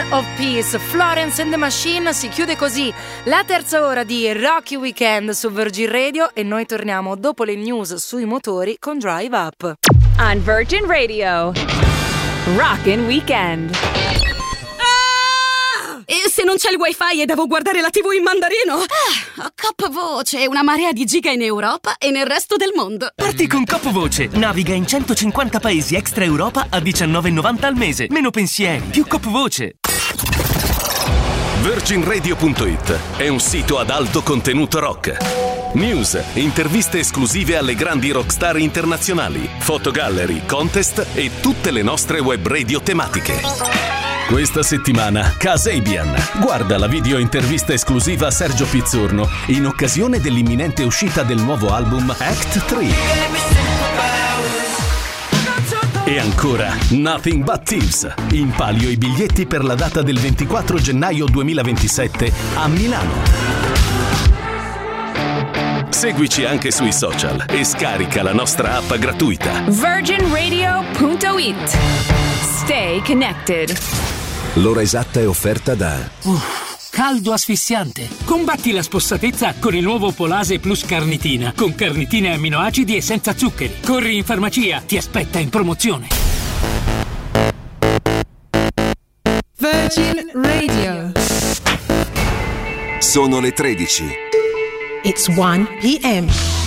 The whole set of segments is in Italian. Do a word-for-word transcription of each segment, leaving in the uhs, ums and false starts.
Queen of Peace, Florence and the Machine. Si chiude così la terza ora di Rocky Weekend su Virgin Radio e noi torniamo dopo le news sui motori con Drive Up. On Virgin Radio, Rockin' Weekend. E se non c'è il wifi e devo guardare la tivù in mandarino? Ah, Cop Voce, una marea di giga in Europa e nel resto del mondo. Parti con Cop Voce, naviga in centocinquanta paesi extra Europa a diciannove e novanta al mese. Meno pensieri, più Cop Voce. Virgin Radio punto it è un sito ad alto contenuto rock. News, interviste esclusive alle grandi rockstar internazionali, fotogallery, contest e tutte le nostre web radio tematiche. Questa settimana Kasabian. Guarda la video intervista esclusiva a Sergio Pizzorno in occasione dell'imminente uscita del nuovo album Act tre. E ancora Nothing But Thieves. In palio i biglietti per la data del ventiquattro gennaio duemilaventisette a Milano. Seguici anche sui social e scarica la nostra app gratuita. Virgin Radio punto it. Stay connected. L'ora esatta è offerta da Uff, caldo asfissiante. Combatti la spossatezza con il nuovo Polase Plus Carnitina, con carnitine amminoacidi e senza zuccheri. Corri in farmacia, ti aspetta in promozione. Virgin Radio. Sono le tredici. It's one p m.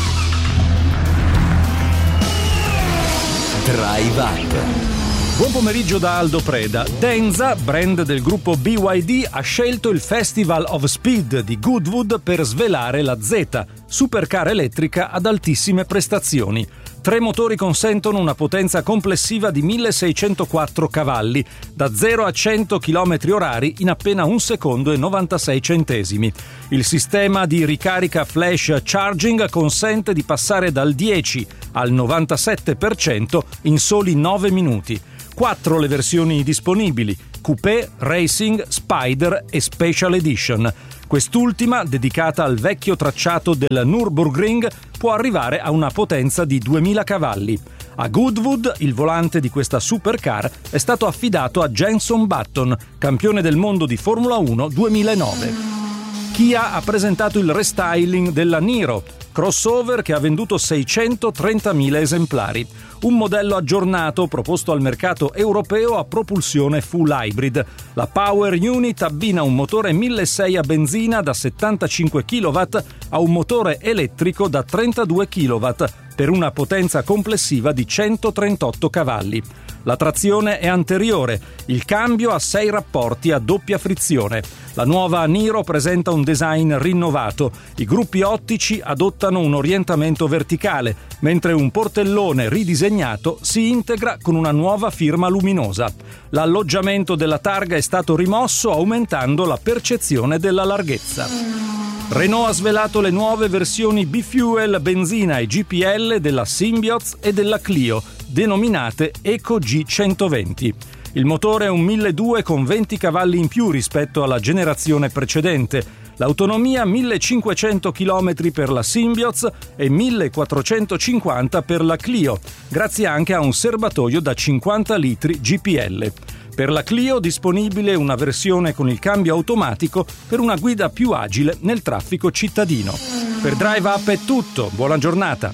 Drive Up. Buon pomeriggio da Aldo Preda. Denza, brand del gruppo B Y D, ha scelto il Festival of Speed di Goodwood per svelare la Z, supercar elettrica ad altissime prestazioni. Tre motori consentono una potenza complessiva di milleseicentoquattro cavalli, da zero a cento chilometri orari in appena un secondo e novantasei centesimi. Il sistema di ricarica flash charging consente di passare dal dieci al novantasette per cento in soli nove minuti. Quattro le versioni disponibili: Coupé, Racing, Spider e Special Edition. Quest'ultima, dedicata al vecchio tracciato del Nürburgring, può arrivare a una potenza di duemila cavalli. A Goodwood il volante di questa supercar è stato affidato a Jenson Button, campione del mondo di Formula uno duemilanove. Kia ha presentato il restyling della Niro, crossover che ha venduto seicentotrentamila esemplari. Un modello aggiornato proposto al mercato europeo a propulsione full hybrid. La Power Unit abbina un motore milleseicento a benzina da settantacinque chilowatt a un motore elettrico da trentadue chilowatt per una potenza complessiva di centotrentotto cavalli. La trazione è anteriore, il cambio ha sei rapporti a doppia frizione. La nuova Niro presenta un design rinnovato. I gruppi ottici adottano un orientamento verticale, mentre un portellone ridisegnato si integra con una nuova firma luminosa. L'alloggiamento della targa è stato rimosso, aumentando la percezione della larghezza. Renault ha svelato le nuove versioni B-Fuel, benzina e G P L della Symbioz e della Clio, denominate Eco G centoventi. Il motore è un milleduecento con venti cavalli in più rispetto alla generazione precedente. L'autonomia millecinquecento chilometri per la Symbioz e millequattrocentocinquanta per la Clio, grazie anche a un serbatoio da cinquanta litri G P L. Per la Clio disponibile una versione con il cambio automatico per una guida più agile nel traffico cittadino. Per Drive Up è tutto, buona giornata.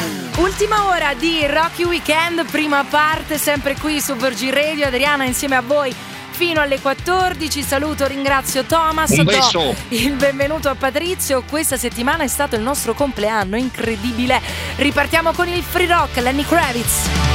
Ultima ora di Rocky Weekend, prima parte, sempre qui su Virgin Radio. Adriana insieme a voi fino alle quattordici. Saluto, ringrazio Thomas. Un beso. Do il benvenuto a Patrizio. Questa settimana è stato il nostro compleanno, incredibile. Ripartiamo con il free rock, Lenny Kravitz.